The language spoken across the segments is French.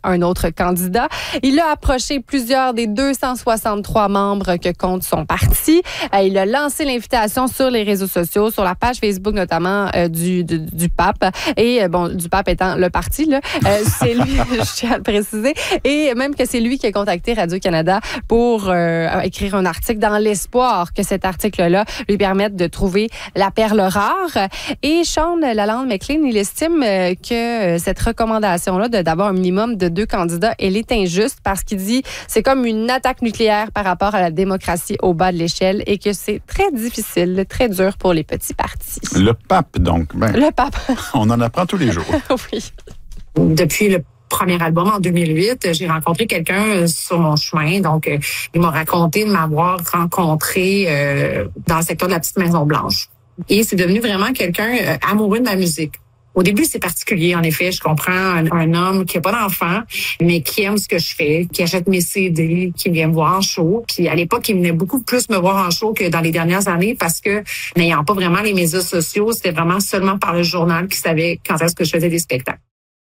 un autre candidat. Il a approché plusieurs des 263 membres que compte son parti. Il a lancé l'invitation sur les réseaux sociaux, sur la page Facebook notamment du pape. Et bon, du pape étant le parti, là, c'est lui, je tiens à le préciser. Et même que c'est lui qui a contacté Radio-Canada pour écrire un article dans l'espoir que cet article-là lui permette de trouver la perle rare. Et Sean Lalande-McLean, il estime que cette recommandation-là d'avoir un minimum de 2 candidats, elle est injuste parce qu'il dit c'est comme une attaque nucléaire par rapport à la démocratie au bas de l'échelle et que c'est très difficile, très dur pour les petits partis. Le pape, donc. Le pape. On en apprend tous les jours. Oui. Depuis le premier album en 2008, j'ai rencontré quelqu'un sur mon chemin. Donc, il m'a raconté de m'avoir rencontré dans le secteur de la Petite Maison-Blanche. Et c'est devenu vraiment quelqu'un amoureux de ma musique. Au début, c'est particulier, en effet. Je comprends un homme qui n'a pas d'enfant, mais qui aime ce que je fais, qui achète mes CD, qui vient me voir en show. Puis à l'époque, il venait beaucoup plus me voir en show que dans les dernières années parce que, n'ayant pas vraiment les médias sociaux, c'était vraiment seulement par le journal qu'il savait quand est-ce que je faisais des spectacles.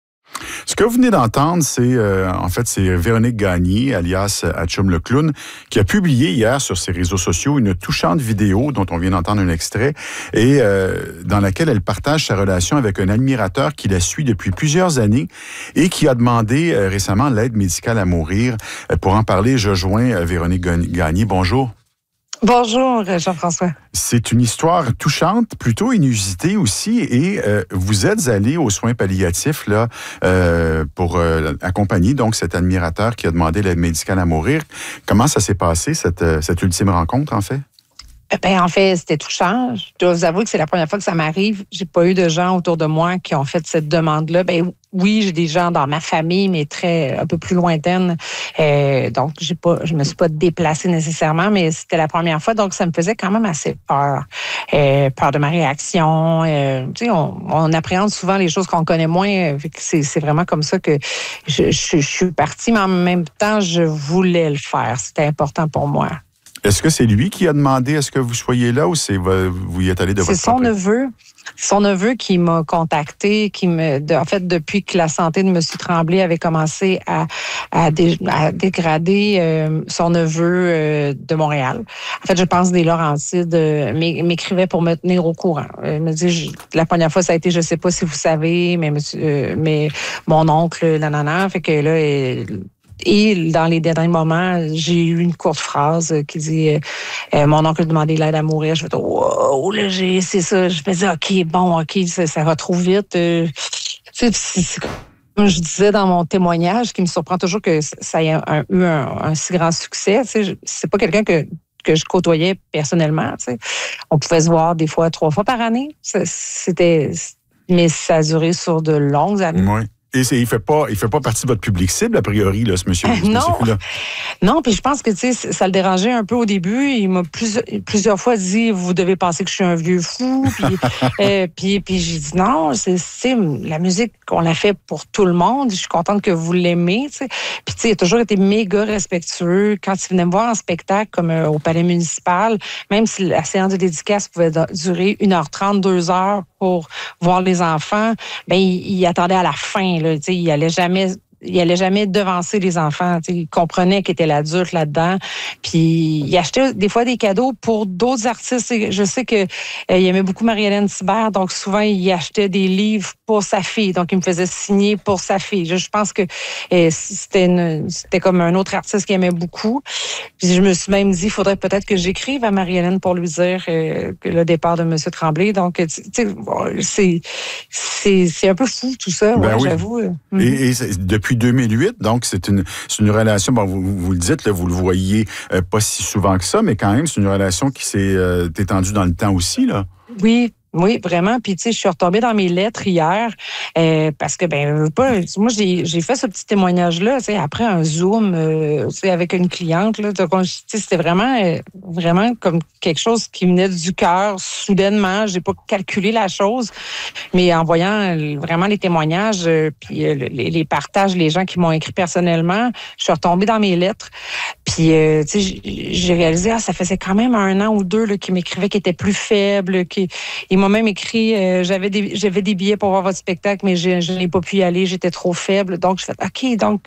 Ce que vous venez d'entendre, c'est Véronique Gagné, alias Atchoum le clown, qui a publié hier sur ses réseaux sociaux une touchante vidéo dont on vient d'entendre un extrait et dans laquelle elle partage sa relation avec un admirateur qui la suit depuis plusieurs années et qui a demandé récemment l'aide médicale à mourir. Pour en parler, je joins Véronique Gagné. Bonjour. Bonjour, Jean-François. C'est une histoire touchante, plutôt inusitée aussi, et vous êtes allé aux soins palliatifs là pour accompagner donc cet admirateur qui a demandé l'aide médicale à mourir. Comment ça s'est passé, cette ultime rencontre, en fait? En fait, c'était touchant. Je dois vous avouer que c'est la première fois que ça m'arrive. J'ai pas eu de gens autour de moi qui ont fait cette demande-là. Oui, j'ai des gens dans ma famille, mais un peu plus lointaines. Donc, je me suis pas déplacée nécessairement, mais c'était la première fois. Donc, ça me faisait quand même assez peur. Peur de ma réaction. Tu sais, on appréhende souvent les choses qu'on connaît moins. C'est vraiment comme ça que je suis partie, mais en même temps, je voulais le faire. C'était important pour moi. Est-ce que c'est lui qui a demandé à ce que vous soyez là ou vous y êtes allé de votre propre? C'est son neveu qui m'a contacté, en fait, depuis que la santé de M. Tremblay avait commencé à dégrader, son neveu de Montréal. En fait, je pense des Laurentides m'écrivait pour me tenir au courant. Il me dit, la première fois, ça a été, je sais pas si vous savez, mais mon oncle, nanana, fait que là, et dans les derniers moments, j'ai eu une courte phrase qui dit mon oncle demandait l'aide à mourir. Je fais oh là, c'est ça. Je me dis OK, ça va trop vite. C'est comme je disais dans mon témoignage, qui me surprend toujours que ça ait eu un si grand succès. C'est pas quelqu'un que je côtoyais personnellement. On pouvait se voir des fois 3 fois par année. Mais ça a duré sur de longues années. Oui. Et il fait pas partie de votre public cible, a priori, là, ce monsieur. Non. Non, puis je pense que, tu sais, ça le dérangeait un peu au début. Il m'a plusieurs fois dit, vous devez penser que je suis un vieux fou. Puis j'ai dit, non, c'est la musique, on l'a fait pour tout le monde. Je suis contente que vous l'aimez, tu sais. Puis, tu sais, il a toujours été méga respectueux. Quand il venait me voir en spectacle, comme au Palais municipal, même si la séance de dédicace pouvait durer 1h30, 2h pour voir les enfants, il attendait à la fin. Là, il allait jamais devancer les enfants. Il comprenait qu'il était l'adulte là-dedans. Puis il achetait des fois des cadeaux pour d'autres artistes. Je sais que il aimait beaucoup Marie-Hélène Thibert, donc souvent il achetait des livres pour sa fille. Donc il me faisait signer pour sa fille. Je pense que c'était comme un autre artiste qu'il aimait beaucoup. Puis je me suis même dit, il faudrait peut-être que j'écrive à Marie-Hélène pour lui dire que le départ de M. Tremblay. Donc c'est un peu fou tout ça, oui. J'avoue. Et depuis 2008, donc c'est une relation, bon, vous le dites, là, vous le voyez pas si souvent que ça, mais quand même, c'est une relation qui s'est étendue dans le temps aussi, là. Oui, vraiment. Puis, tu sais, je suis retombée dans mes lettres hier parce que, moi, j'ai fait ce petit témoignage-là, tu sais, après un Zoom, tu sais, avec une cliente, là. Donc, tu sais, c'était vraiment comme quelque chose qui venait du cœur, soudainement. J'ai pas calculé la chose, mais en voyant vraiment les témoignages, puis les partages, les gens qui m'ont écrit personnellement, je suis retombée dans mes lettres. Puis, tu sais, j'ai réalisé, ça faisait quand même 1 an ou 2 là, qu'il m'écrivait, qu'il était plus faible, il m'a même écrit, j'avais des billets pour voir votre spectacle, mais je n'ai pas pu y aller, j'étais trop faible. Donc, je fais OK, donc